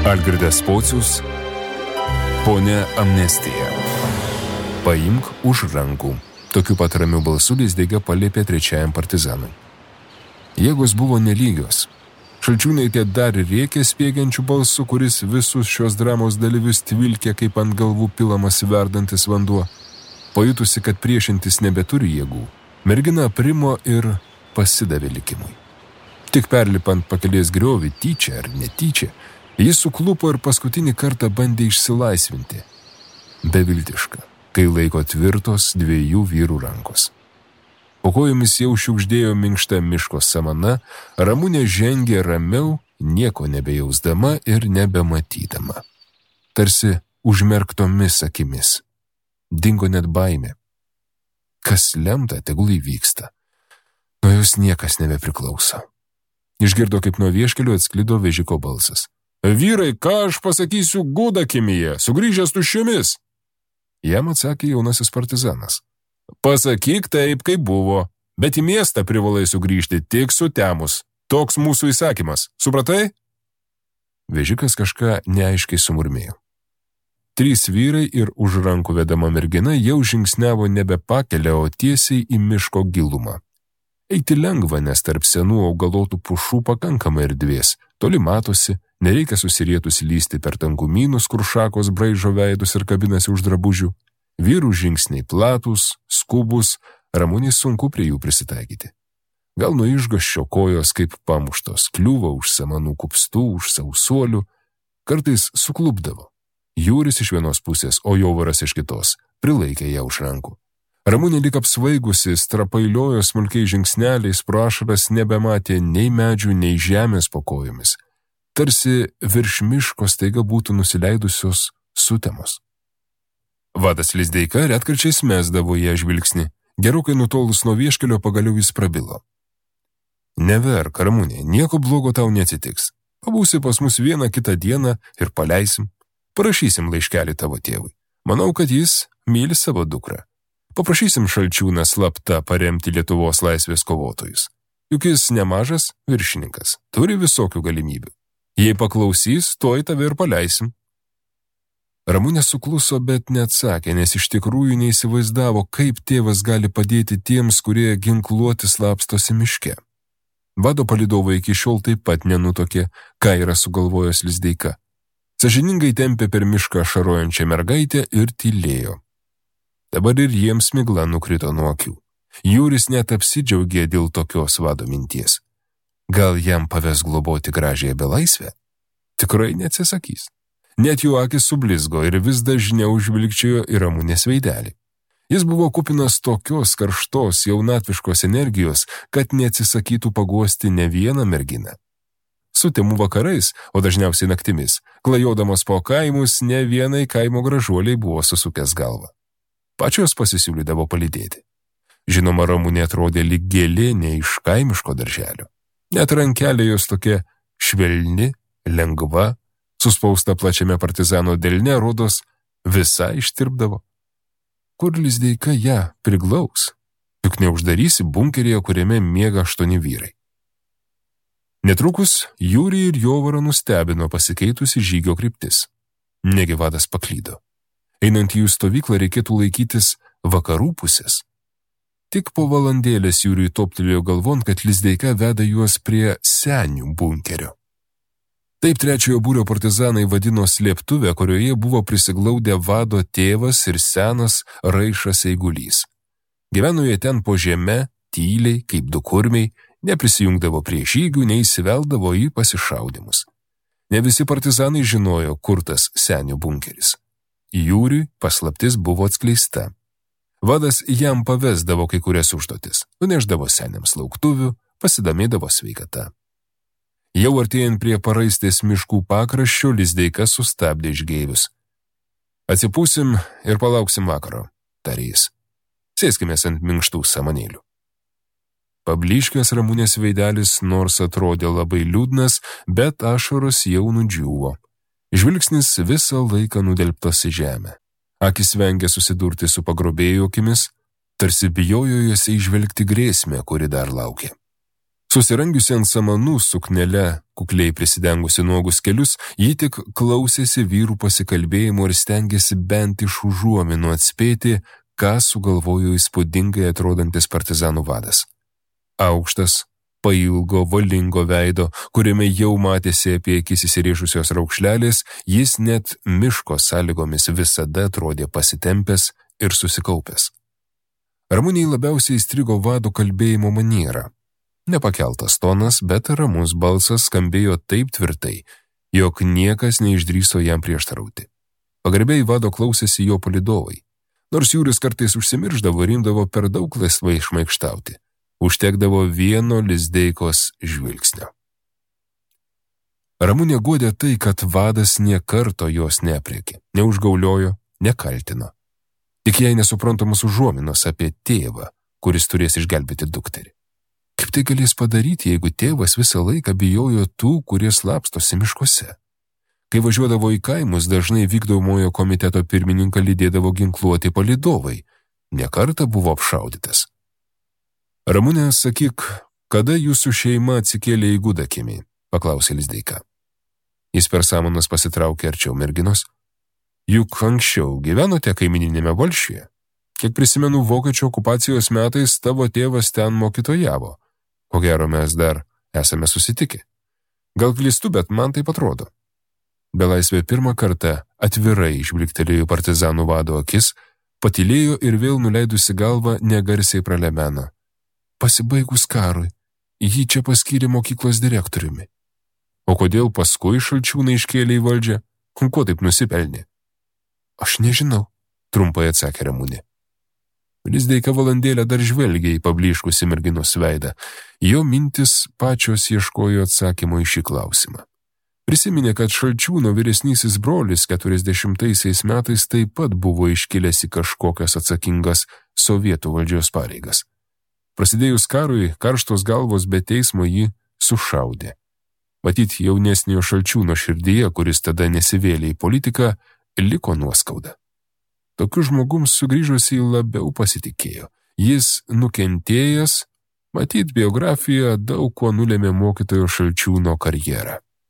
Algirdas Pocius, Ponia Amnestija. Paimk už rankų. Tokiu pat ramiu balsu Lizdeiga paliepė trečiajam partizanui. Jėgos buvo nelygios. Šalčiūnaitė dar rėkė spiegiančių balsu, kuris visus šios dramos dalyvius tvilkė kaip ant galvų pilamas verdantis vanduo. Pajutusi, kad priešintis nebeturi jėgų, mergina aprimo ir pasidavė likimui. Tik perlipant pakelės griovį, tyčia ar netyčia, jis suklupo ir paskutinį kartą bandė išsilaisvinti. Beviltiška, kai laiko tvirtos dviejų vyrų rankos. Po kojomis jau šiugždėjo minkšta miško samana, Ramunė žengė ramiau, nieko nebejausdama ir nebematydama. Tarsi užmerktomis akimis. Dingo net baimė. Kas lemta, tegul įvyksta. Nuo jos niekas nebepriklauso. Išgirdo, kaip nuo vieškelio atsklido vežiko balsas. Vyrai, ką aš pasakysiu Gudakimyje, sugrįžęs tuščiomis? Jam atsakė jaunasis partizanas. Pasakyk taip, kaip buvo, bet į miestą privalai sugrįžti tik sutemus. Toks mūsų įsakymas. Supratai? Vežikas kažką neaiškiai sumurmėjo. 3 vyrai ir už rankų vedama mergina jau žingsniavo nebe pakelę, o tiesiai į miško gilumą. Eiti lengva, nes tarp senų augalotų pušų pakankamai erdvės. Toli matosi, nereikia susirietus lysti per tangumynus, kur šakos braižo veidus ir kabinasi už drabužių. Vyrų žingsniai platūs, skubus, Ramunei sunku prie jų prisitaikyti. Gal nuo išgąsčio kojos kaip pamuštos, kliuvo už samanų kupstų, už sausuolių, kartais suklupdavo. Jūris iš vienos pusės, o Jovaras iš kitos, prilaikė ją už rankų. Ramunė lyg apsvaigusi, strapailiojo smulkiai žingsneliais, pro ašaras nebematė nei medžių, nei žemės po kojomis. Tarsi virš miško staiga būtų nusileidusios sutemos. Vadas Lizdeika retkarčiais mesdavo ją žvilgsnį. Gerokai nutolus nuo vieškelio pagaliau jis prabilo. Neverk, Ramunė, nieko blogo tau neatsitiks. Pabūsi pas mus vieną kitą dieną ir paleisim. Parašysim laiškelį tavo tėvui. Manau, kad jis myli savo dukrą. Paprašysim Šalčiūną slapta paremti Lietuvos laisvės kovotojus. Juk jis nemažas viršininkas, turi visokių galimybių. Jei paklausys, toj tave ir paleisim. Ramunė sukluso, bet neatsakė, nes iš tikrųjų neįsivaizdavo, kaip tėvas gali padėti tiems, kurie ginkluoti slapstosi miške. Vado palydovai iki šiol taip pat nenutokė, ką yra sugalvojęs Lizdeika. Sąžiningai tempė per mišką šarojančią mergaitę ir tylėjo. Dabar ir jiems migla nukrito nuo akių. Jūris net apsidžiaugė dėl tokios vado minties. Gal jam paves globoti gražiąją belaisvę? Tikrai neatsisakys. Net jų akis sublizgo ir vis dažniau žvilgčiojo į Ramunės veidelį. Jis buvo kupinas tokios karštos jaunatviškos energijos, kad neatsisakytų paguosti ne vieną merginą. Sutemų vakarais, o dažniausiai naktimis, klajodamas po kaimus, ne vienai kaimo gražuoliai buvo susukęs galvą. Pačios pasisiūlydavo palydėti. Žinoma, Ramunė atrodė lyg gėlė ne iš kaimiško darželio. Net rankelė jos tokia švelni, lengva, suspausta plačiame partizano delne, rodos, visai ištirpdavo. Kur Lizdeika ją priglaus? Juk neuždarysi bunkeryje, kuriame miega 8 vyrai. Netrukus Jūrį ir Jovarą nustebino pasikeitusi žygio kryptis. Negi vadas paklydo. Einant į jų stovyklą reikėtų laikytis vakarų pusės. Tik po valandėlės Jūriui toptelėjo galvon, kad Lizdeika veda juos prie senių bunkerio. Taip 3 būrio partizanai vadino slėptuvę, kurioje buvo prisiglaudę vado tėvas ir senas Raišas Eigulys. Gyveno jie ten po žeme, tyliai, kaip 2 kurmiai, neprisijungdavo prie žygių, neįsiveldavo į pasišaudymus. Ne visi partizanai žinojo, kur tas senių bunkeris. Jūriui paslaptis buvo atskleista. Vadas jam pavesdavo kai kurias užduotis, nuneždavo seniams lauktuvių, pasidomėdavo sveikata. Jau artėjant prie paraistės miškų pakraščio, Lizdeika sustabdė išgeivius. Atsipūsim ir palauksim vakaro, tarė jis. Sėskimės ant minkštų samanėlių. Pablyškęs Ramunės veidelis nors atrodė labai liūdnas, bet ašaros jau nudžiūvo. Žvilgsnis visą laiką nudelbtas į žemę. Akis vengė susidurti su pagrobėjo akimis, tarsi bijojo juose įžvelgti grėsmę, kuri dar laukė. Susirangiusi ant samanų suknele, kukliai prisidengusi nuogus kelius, ji tik klausėsi vyrų pasikalbėjimo ir stengėsi bent iš užuominų atspėti, ką sugalvojo įspūdingai atrodantis partizanų vadas. Aukštas, pailgo, valingo veido, kuriame jau matėsi apie akis įsirėžusios raukšlelės, jis net miško sąlygomis visada atrodė pasitempęs ir susikaupęs. Ramunei labiausiai įstrigo vado kalbėjimo maniera. Nepakeltas tonas, bet ramus balsas skambėjo taip tvirtai, jog niekas neišdrįso jam prieštarauti. Pagarbiai vado klausėsi jo palydovai. Nors Jūris kartais užsimirždavo ir imdavo per daug laisvai šmaikštauti. Užtekdavo vieno Lizdeikos žvilgsnio. Ramunė guodė tai, kad vadas nė karto jos neaprėkė, neužgauliojo, nekaltino. Tik jai nesuprantamos užuominos apie tėvą, kuris turės išgelbėti dukterį. Kaip tai galės padaryti, jeigu tėvas visą laiką bijojo tų, kurie slapstosi miškuose? Kai važiuodavo į kaimus, dažnai vykdomojo komiteto pirmininką lydėdavo ginkluoti palydovai. Ne kartą buvo apšaudytas. Ramunė, sakyk, kada jūsų šeima atsikėlė į Gudakimį? Paklausė Lizdeika. Jis per samanas pasitraukė arčiau merginos. Juk anksčiau gyvenote kaimininėme Valsčiuje. Kiek prisimenu, vokiečių okupacijos metais tavo tėvas ten mokytojavo. Ko gero mes dar esame susitikę. Gal klystu, bet man taip atrodo. Belaisvė pirmą kartą atvirai žvilgtelėjo partizanų vado akis, patylėjo ir vėl nuleidusi galvą negarsiai pralemeno. Pasibaigus karui, jį čia paskyrė mokyklos direktoriumi. O kodėl paskui Šalčiūną iškėlė į valdžią? Ko taip nusipelnė? Aš nežinau, trumpai atsakė Ramunė. Lizdeika valandėlę dar žvelgė į pablyškusį merginos veidą. Jo mintis pačios ieškojo atsakymo į šį klausimą. Prisiminė, kad Šalčiūno vyresnysis brolis 40 metais taip pat buvo iškilęs į kažkokias atsakingas sovietų valdžios pareigas. Prasidėjus karui, karštos galvos be teismo jį sušaudė. Matyt, jaunesniojo Šalčiūno širdyje, kuris tada nesivėlė į politiką, liko nuoskauda. Tokiu žmogum sugrįžusi labiau pasitikėjo. Jis nukentėjęs, matyt, biografija daug kuo nulėmė mokytojo Šalčiūno karjerą.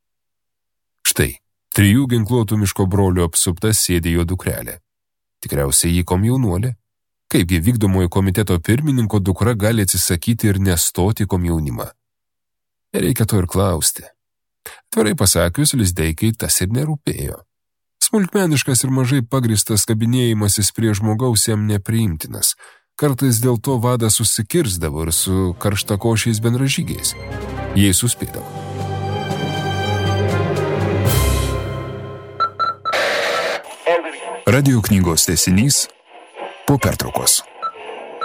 Štai, 3 ginkluotų miško brolių apsupta sėdė jo dukrelė. Tikriausiai jį komjaunuolė. Kaipgi vykdomojo komiteto pirmininko dukra gali atsisakyti ir nestoti komjaunimą? Nereikia to ir klausti. Tvarai pasakius, Lizdeikai tas ir nerūpėjo. Smulkmeniškas ir mažai pagristas kabinėjimasis prie žmogaus jam nepriimtinas. Kartais dėl to vadas susikirsdavo ir su karštakošiais bendražygiais. Jei suspėdavo. Radio knygos tęsinys po pertraukos.